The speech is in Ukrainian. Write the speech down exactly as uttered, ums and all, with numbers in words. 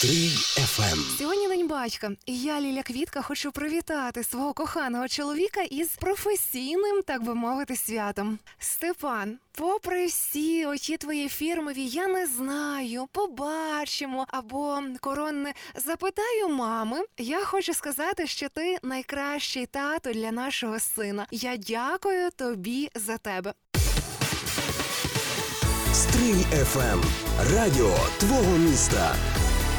Стрий еф ем. Сьогодні День батька, і я, Ліля Квітка, хочу привітати свого коханого чоловіка із професійним, так би мовити, святом. Степан, попри всі оті твої фірмові «я не знаю», «побачимо» або коронне «запитаю мами», я хочу сказати, що ти найкращий тато для нашого сина. Я дякую тобі за тебе. Стрий еф ем. Радіо твого міста.